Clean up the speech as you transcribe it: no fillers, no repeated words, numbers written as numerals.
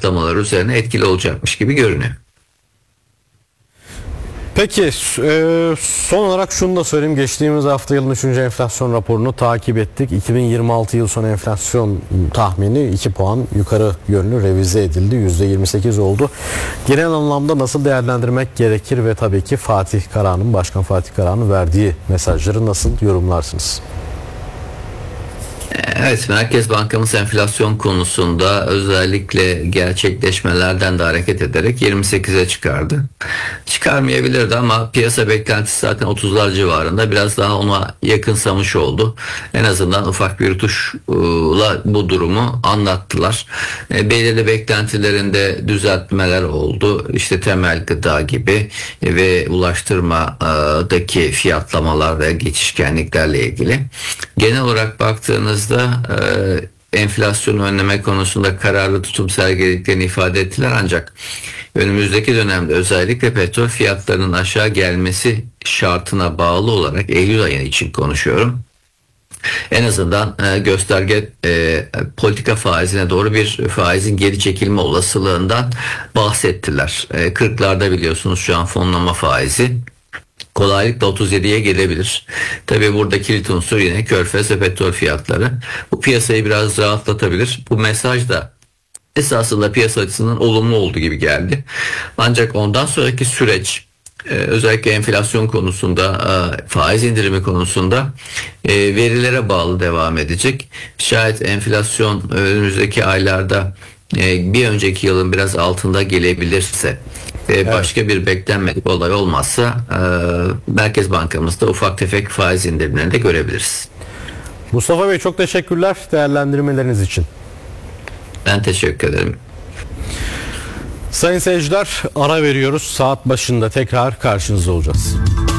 fiyatlamalar üzerine etkili olacakmış gibi görünüyor. Peki son olarak şunu da söyleyeyim. Geçtiğimiz hafta yılın 3. enflasyon raporunu takip ettik. 2026 yıl sonu enflasyon tahmini 2 puan yukarı yönlü revize edildi. %28 oldu. Genel anlamda nasıl değerlendirmek gerekir ve tabii ki Başkan Fatih Karahan'ın verdiği mesajları nasıl yorumlarsınız? Evet, Merkez Bankamız enflasyon konusunda özellikle gerçekleşmelerden de hareket ederek 28'e çıkardı. Çıkarmayabilirdi ama piyasa beklentisi zaten 30'lar civarında, biraz daha ona yakınsamış oldu. En azından ufak bir tuşla bu durumu anlattılar. Belirli beklentilerinde düzeltmeler oldu. İşte temel gıda gibi ve ulaştırmadaki fiyatlamalar ve geçişkenliklerle ilgili. Genel olarak baktığınızda enflasyonu önleme konusunda kararlı tutum sergilediklerini ifade ettiler, ancak önümüzdeki dönemde özellikle petrol fiyatlarının aşağı gelmesi şartına bağlı olarak Eylül ayı için konuşuyorum. En azından gösterge politika faizine doğru bir faizin geri çekilme olasılığından bahsettiler. 40'larda biliyorsunuz şu an fonlama faizi. Kolaylıkla 37'ye gelebilir. Tabii burada kilit unsur yine körfez ve petrol fiyatları. Bu piyasayı biraz rahatlatabilir. Bu mesaj da esasında piyasa açısından olumlu olduğu gibi geldi. Ancak ondan sonraki süreç özellikle enflasyon konusunda, faiz indirimi konusunda verilere bağlı devam edecek. Şayet enflasyon önümüzdeki aylarda bir önceki yılın biraz altında gelebilirse, başka bir beklenmedik olay olmazsa Merkez Bankamızda ufak tefek faiz indirimlerini de görebiliriz. Mustafa Bey, çok teşekkürler değerlendirmeleriniz için. Ben teşekkür ederim. Sayın seyirciler, ara veriyoruz. Saat başında tekrar karşınızda olacağız.